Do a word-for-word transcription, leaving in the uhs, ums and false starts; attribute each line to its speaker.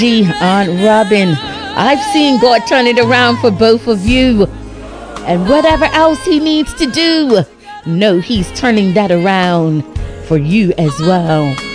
Speaker 1: Aunt Robin, I've seen God turn it around for both of you. And whatever else he needs to do, know he's turning that around for you as well.